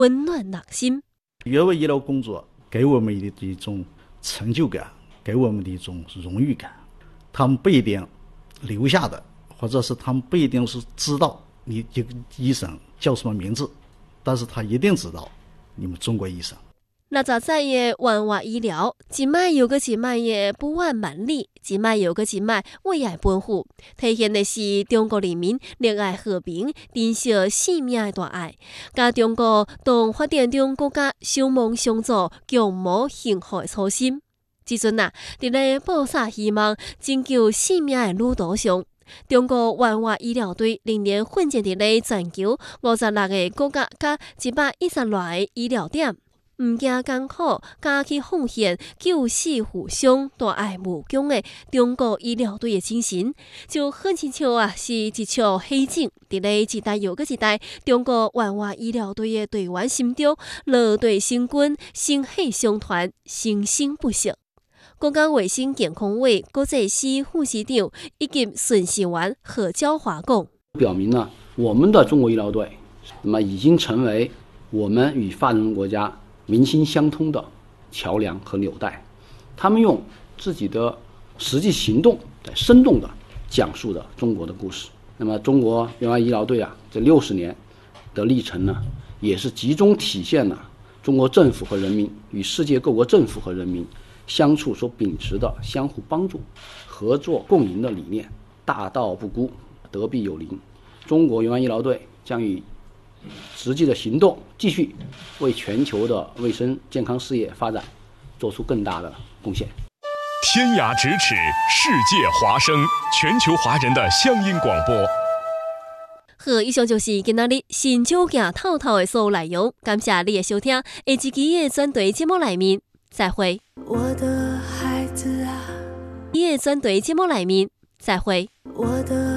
温暖人心。 越位医疗工作给我们的一种成就感，给我们的一种荣誉感。他们不一定留下的，或者是他们不一定是知道你这个医生叫什么名字，但是他一定知道你们中国医生。 那早在的万华医疗，一脉有个一脉的不忘万里，一脉有个一脉为爱奔赴，体现的是中国人民热爱和平、珍惜生命的大爱，甲中国当发展中国家相望相助、共谋幸福的初心。即阵啊，伫咧播撒希望、拯救生命的路途上，中国万华医疗队仍然奋战伫咧全球56个国家甲110多个医疗点。唔惊艰苦，加去奉献、救死扶伤、大爱无疆的中国医疗队的精神，就很亲像是一撮火种，伫咧一代又一代中国万华医疗队的队员心中乐队生根、心血相传、生生不息。国家卫生健康委国际司副司长以及巡视员何娇华讲， 表明呢，我们的中国医疗队，那么已经成为我们与发展中国家民心相通的桥梁和纽带，他们用自己的实际行动，在生动地讲述着中国的故事。那么，中国援外医疗队这60年的历程呢，也是集中体现了中国政府和人民与世界各国政府和人民相处所秉持的相互帮助、合作共赢的理念。大道不孤，德必有邻。中国援外医疗队将以实际的行动，继续为全球的卫生健康事业发展做出更大的贡献。 天涯咫尺，世界华声，全球华人的乡音广播。 好，以上就是今仔日新酒镜透透的所有内容，感谢你的收听。下一期的专题节目内面再会。 我的孩子啊， 专题节目内面再会。 我的